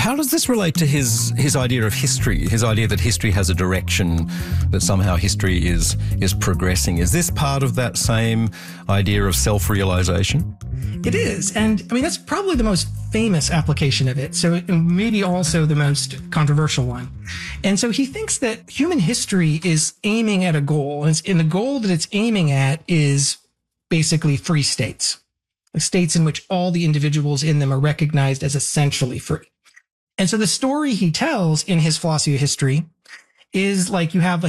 How does this relate to his idea of history, his idea that history has a direction, that somehow history is progressing? Is this part of that same idea of self-realization? It is. And I mean, that's probably the most famous application of it. So maybe also the most controversial one. And so he thinks that human history is aiming at a goal. And the goal that it's aiming at is basically free states, states in which all the individuals in them are recognized as essentially free. And so the story he tells in his philosophy of history is like you have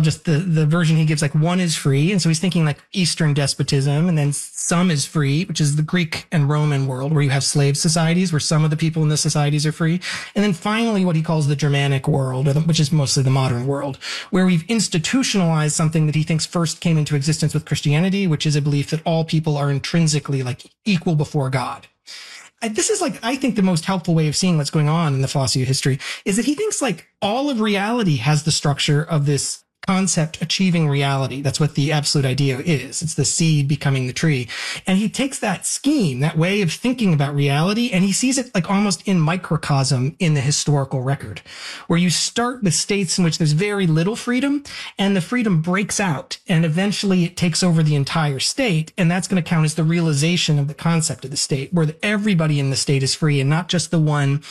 the version he gives, like one is free. And so he's thinking like Eastern despotism, and then some is free, which is the Greek and Roman world where you have slave societies where some of the people in the societies are free. And then finally what he calls the Germanic world, which is mostly the modern world, where we've institutionalized something that he thinks first came into existence with Christianity, which is a belief that all people are intrinsically like equal before God. This is like, I think the most helpful way of seeing what's going on in the philosophy of history is that he thinks like all of reality has the structure of this concept achieving reality. That's what the absolute idea is. It's the seed becoming the tree. And he takes that scheme, that way of thinking about reality, and he sees it like almost in microcosm in the historical record, where you start with states in which there's very little freedom, and the freedom breaks out, and eventually it takes over the entire state. And that's going to count as the realization of the concept of the state, where everybody in the state is free and not just the one,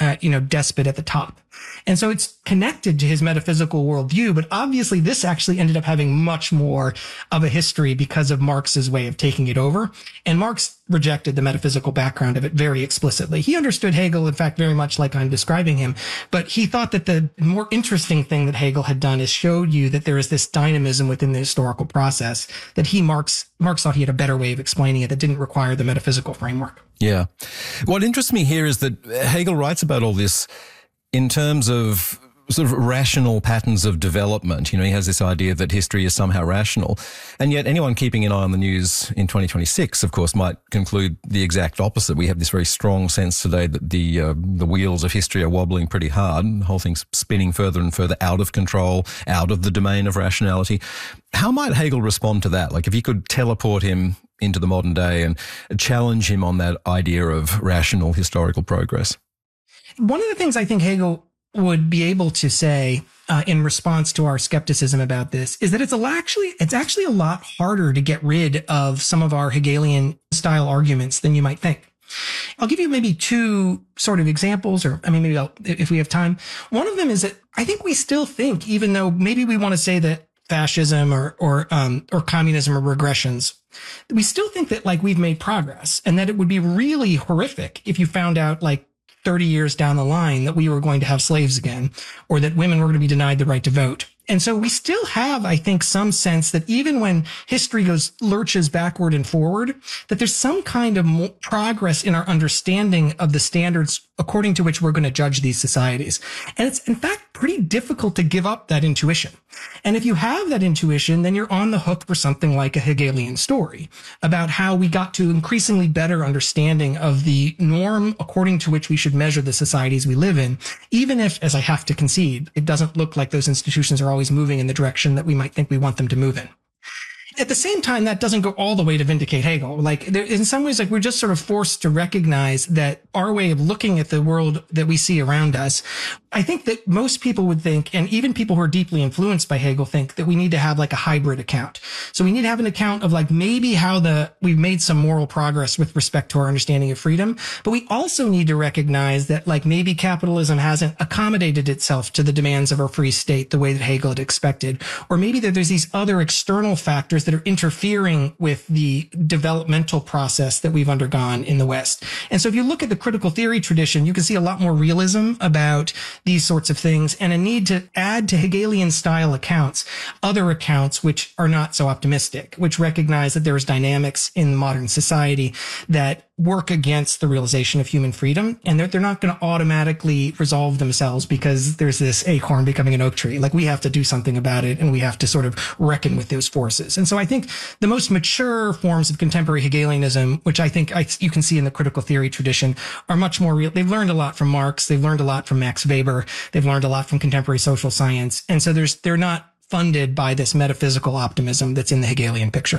despot at the top. And so it's connected to his metaphysical worldview, but obviously this actually ended up having much more of a history because of Marx's way of taking it over. And Marx rejected the metaphysical background of it very explicitly. He understood Hegel, in fact, very much like I'm describing him, but he thought that the more interesting thing that Hegel had done is showed you that there is this dynamism within the historical process that Marx thought he had a better way of explaining it that didn't require the metaphysical framework. Yeah. What interests me here is that Hegel writes about all this in terms of sort of rational patterns of development. He has this idea that history is somehow rational. And yet anyone keeping an eye on the news in 2026, of course, might conclude the exact opposite. We have this very strong sense today that the wheels of history are wobbling pretty hard. The whole thing's spinning further and further out of control, out of the domain of rationality. How might Hegel respond to that? Like if you could teleport him into the modern day and challenge him on that idea of rational historical progress? One of the things I think Hegel would be able to say in response to our skepticism about this is that it's actually a lot harder to get rid of some of our Hegelian style arguments than you might think. I'll give you maybe two sort of examples, or maybe if we have time. One of them is that I think we still think, even though maybe we want to say that fascism or communism are regressions, we still think that like we've made progress, and that it would be really horrific if you found out like 30 years down the line that we were going to have slaves again, or that women were going to be denied the right to vote. And so we still have, I think, some sense that even when history lurches backward and forward, that there's some kind of progress in our understanding of the standards according to which we're going to judge these societies. And it's, in fact, pretty difficult to give up that intuition. And if you have that intuition, then you're on the hook for something like a Hegelian story about how we got to increasingly better understanding of the norm according to which we should measure the societies we live in, even if, as I have to concede, it doesn't look like those institutions are always moving in the direction that we might think we want them to move in. At the same time, that doesn't go all the way to vindicate Hegel. Like in some ways, like we're just sort of forced to recognize that our way of looking at the world that we see around us, I think that most people would think, and even people who are deeply influenced by Hegel think that we need to have like a hybrid account. So we need to have an account of like maybe how we've made some moral progress with respect to our understanding of freedom, but we also need to recognize that like maybe capitalism hasn't accommodated itself to the demands of our free state the way that Hegel had expected, or maybe that there's these other external factors that are interfering with the developmental process that we've undergone in the West. And so if you look at the critical theory tradition, you can see a lot more realism about these sorts of things and a need to add to Hegelian style accounts, other accounts which are not so optimistic, which recognize that there is dynamics in modern society that work against the realization of human freedom, and they're not going to automatically resolve themselves because there's this acorn becoming an oak tree. Like we have to do something about it, and we have to sort of reckon with those forces. And so I think the most mature forms of contemporary Hegelianism, which I think you can see in the critical theory tradition, are much more real. They've learned a lot from Marx. They've learned a lot from Max Weber. They've learned a lot from contemporary social science. And so they're not funded by this metaphysical optimism that's in the Hegelian picture.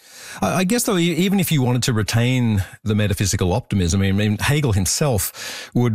I guess, though, even if you wanted to retain the metaphysical optimism, I mean, Hegel himself would